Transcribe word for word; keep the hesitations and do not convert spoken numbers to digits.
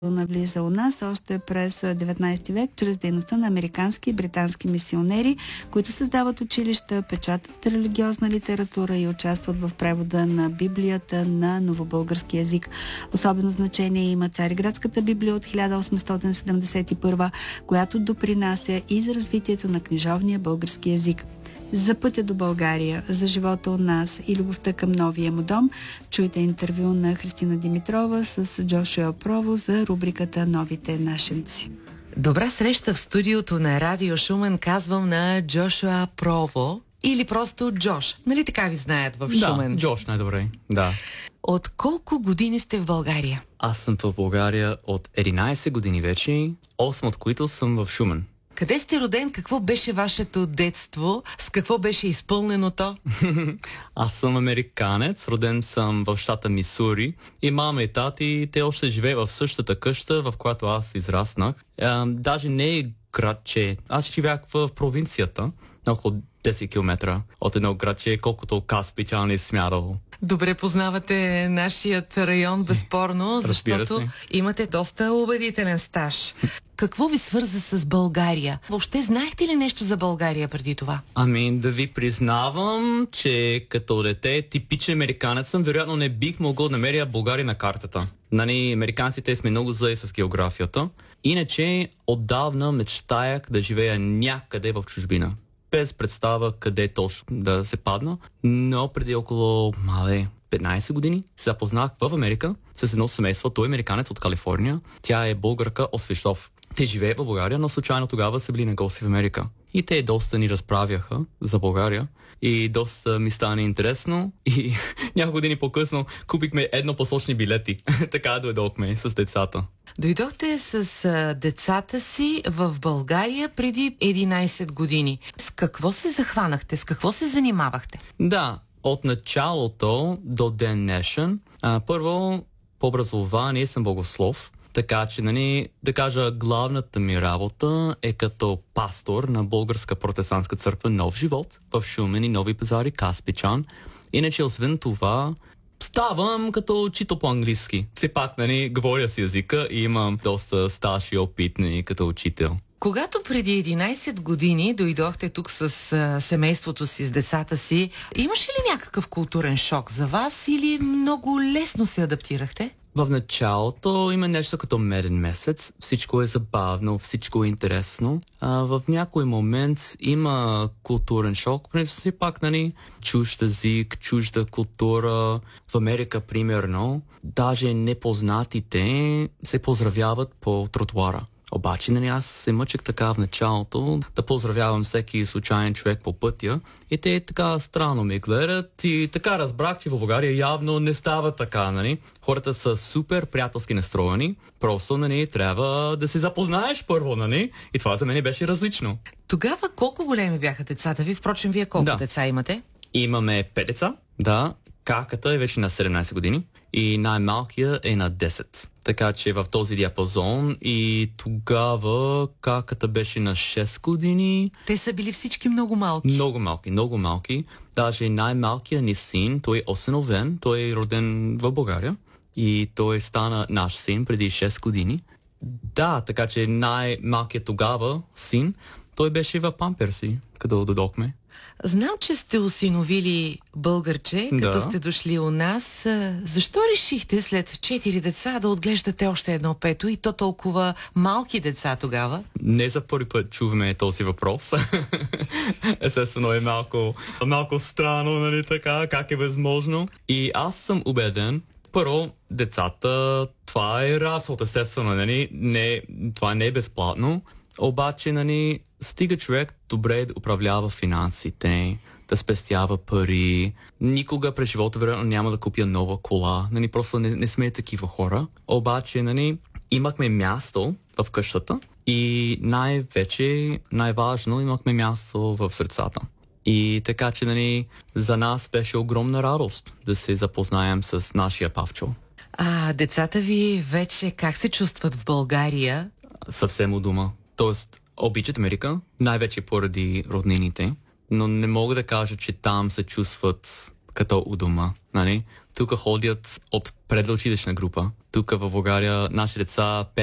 навлиза у нас още през деветнайсети век чрез дейността на американски и британски мисионери, които създават училища, печатат религиозна литература и участват в превода на Библията на новобългарски език. Особено значение има Цариградската Библия от хиляда осемстотин седемдесет и първа, която допринася и за развитието на книжовния български език. За пътя до България, за живота у нас и любовта към новия му дом, чуйте интервю на Христина Димитрова с Джошуа Прово за рубриката Новите нашенци. Добра среща в студиото на Радио Шумен казвам на Джошуа Прово или просто Джош. Нали така ви знаят в Шумен? Да, Джош най-добре, да. От колко години сте в България? Аз съм в България от единайсет години вече, осем от които съм в Шумен. Къде сте роден? Какво беше вашето детство? С какво беше изпълнено то? Аз съм американец, роден съм в щата Мисури и мама и тати, те още живеят в същата къща, в която аз израснах. Е, даже не е градче. Аз живях в провинцията, на около десет километра от едно градче, колкото Каспичан е смятало. Добре познавате нашият район, безспорно, защото имате доста убедителен стаж. Какво ви свърза с България? Въобще знаехте ли нещо за България преди това? Ами да ви признавам, че като дете типичен американец съм, вероятно не бих могъл да намеря България на картата. Нали, американците сме много зле с географията. Иначе отдавна мечтаях да живея някъде в чужбина. Без представа къде точно да се падна, но преди около мале петнайсет години се запознах в Америка с едно семейство, той е американец от Калифорния, тя е българка от Свищов. Те живеят в България, но случайно тогава са били на гости в Америка. И те доста ни разправяха за България и доста ми стана интересно и няколко години по-късно купихме еднопосочни билети. Така дойдохме с децата. Дойдохте с а, децата си в България преди единайсет години. С какво се захванахте? С какво се занимавахте? Да, от началото до ден днешен. А, първо, по образование съм богослов. Така че, нали, да кажа, главната ми работа е като пастор на Българска протестантска църква Нов живот в Шумен и Нови пазари, Каспичан. Иначе, освен това, ставам като учител по-английски. Все пак, нали, говоря си езика и имам доста стаж и опит, нали, като учител. Когато преди единайсет години дойдохте тук с а, семейството си, с децата си, имаше ли някакъв културен шок за вас или много лесно се адаптирахте? В началото има нещо като меден месец. Всичко е забавно, всичко е интересно. А, в някой момент има културен шок. Все пак, нали, чужд език, чужда култура. В Америка, примерно, даже непознатите се поздравяват по тротуара. Обаче, нали, аз се мъчех така в началото да поздравявам всеки случайен човек по пътя и те така странно ме гледат и така разбрах, че в България явно не става така, нали. Хората са супер приятелски настроени, просто, нали, трябва да се запознаеш първо, нали, и това за мен беше различно. Тогава колко големи бяха децата ви? Впрочем, вие колко да. деца имате? Имаме пет деца, да. Каката е вече на седемнайсет години и най-малкия е на десет. Така че в този диапазон и тогава каката беше на шест години. Те са били всички много малки. Много малки, много малки. Даже най-малкият ни син, той е осиновен, той е роден в България и той стана наш син преди шест години. Да, така че най-малкият тогава син, той беше в памперси, където додохме. Знам, че сте осиновили българче, като да. сте дошли у нас. Защо решихте след четири деца да отглеждате още едно пето и то толкова малки деца тогава? Не за първи път чуваме този въпрос. Естествено е малко, малко странно, нали така, как е възможно. И аз съм убеден, първо, децата, това е разход, естествено, нали, не, това не е безплатно. Обаче, нали, стига човек добре да управлява финансите, да спестява пари. Никога през живота вероятно няма да купя нова кола. Нали, просто не, не сме такива хора. Обаче, нали, имахме място в къщата и най-вече, най-важно, имахме място в сърцата. И така че, нали, за нас беше огромна радост да се запознаем с нашия Павчо. А децата ви вече как се чувстват в България? Съвсем у дома. Тоест, обичат Америка, най-вече поради роднините, но не мога да кажа, че там се чувстват като у дома. Нали? Тук ходят от предучилищна група тук в България наши деца